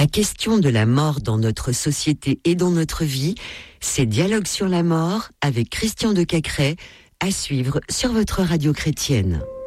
question de la mort dans notre société et dans notre vie, c'est Dialogue sur la mort avec Christian de Cacrès, à suivre sur votre radio chrétienne.